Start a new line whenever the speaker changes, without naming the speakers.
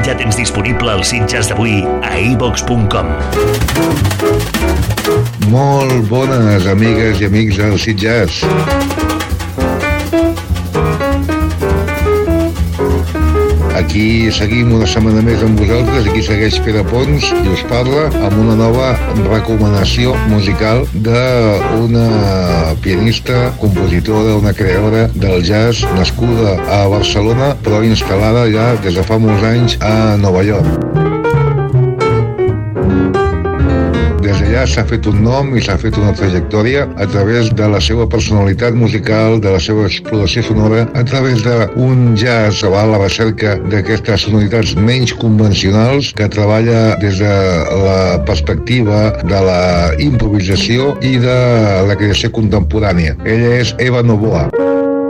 Ja tens disponible el Sitges d'avui a iVox.com.
Molt bones amigues i amics del Sitges. Aquí seguim una setmana més amb vosaltres. Aquí segueix Pere Pons i us parla amb una nova recomanació musical d'una pianista, compositora, una creadora del jazz nascuda a Barcelona però instal·lada ja des de fa molts anys a Nova York. Des d'allà s'ha fet un nom i s'ha fet una trajectòria a través de la seva personalitat musical, de la seva exploració sonora, a través d'un jazz a la recerca d'aquestes sonoritats menys convencionals que treballa des de la perspectiva de la improvisació i de la creació contemporània. Ella és Eva Novoa.